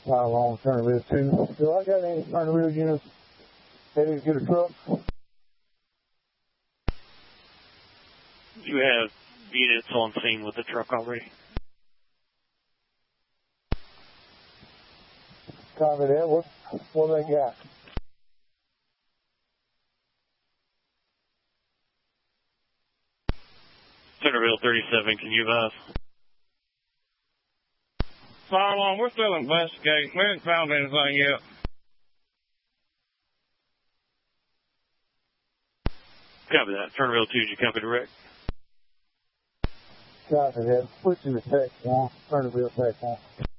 pile on Turnerville 2. Do I got any Turnerville units headed to get a truck? You have units on scene with the truck already. Copy that. What they got? Turnerville 37, can you advise? Fire alarm, we're still investigating. We haven't found anything yet. Copy that. Turnerville 2, did you copy direct? Copy that. Switching to text 1. Turnerville text 1.